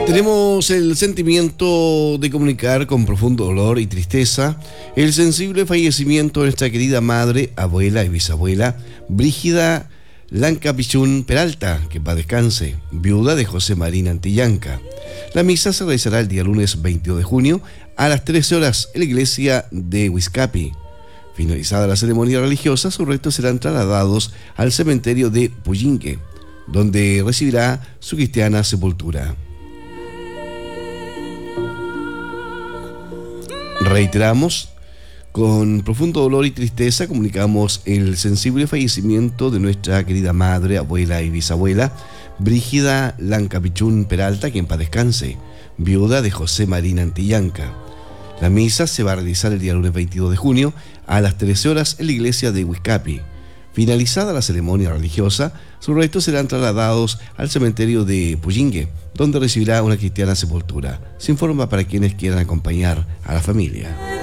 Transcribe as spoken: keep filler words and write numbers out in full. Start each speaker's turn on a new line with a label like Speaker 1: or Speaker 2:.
Speaker 1: Tenemos el sentimiento de comunicar con profundo dolor y tristeza el sensible fallecimiento de nuestra querida madre, abuela y bisabuela, Brígida Lancapichún Peralta, que en paz descanse, viuda de José Marín Antillanca. La misa se realizará el día lunes veintidós de junio a las trece horas en la iglesia de Huizcapi. Finalizada la ceremonia religiosa, sus restos serán trasladados al cementerio de Puyinque, donde recibirá su cristiana sepultura. Reiteramos, con profundo dolor y tristeza comunicamos el sensible fallecimiento de nuestra querida madre, abuela y bisabuela, Brígida Lancapichún Peralta, que en paz descanse, viuda de José Marín Antillanca. La misa se va a realizar el día lunes veintidós de junio a las trece horas en la iglesia de Huizcapi. Finalizada la ceremonia religiosa, sus restos serán trasladados al cementerio de Puyingue, donde recibirá una cristiana sepultura. Se informa para quienes quieran acompañar a la familia.